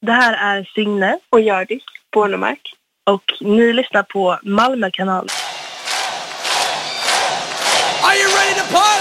Det här är Signe och Gördis Bornemark. Och ni lyssnar på Malmö kanal. Are you ready to party?